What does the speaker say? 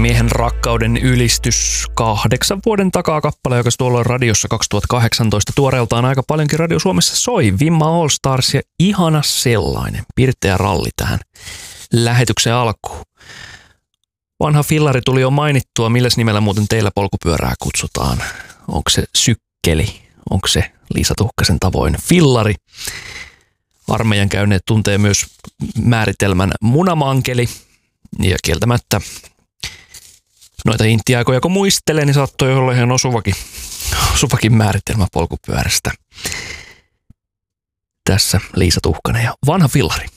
miehen rakkauden ylistys 8 vuoden takaa kappale, joka tuolla radiossa 2018 tuoreeltaan aika paljonkin Radio Suomessa soi. Vimma All Stars ja ihana sellainen. Pirteä ralli tähän lähetyksen alkuun. Vanha fillari tuli jo mainittua. Milläs nimellä muuten teillä polkupyörää kutsutaan? Onko se sykkeli? Onko se Liisa Tuhkasen tavoin fillari? Armeijan käyneet tuntee myös määritelmän munamankeli. Ja kieltämättä noita intti-aikoja kun muistelee, niin saattoi olla ihan osuvakin määritelmä polkupyörästä. Tässä Liisa Tuhkanen ja vanha fillari.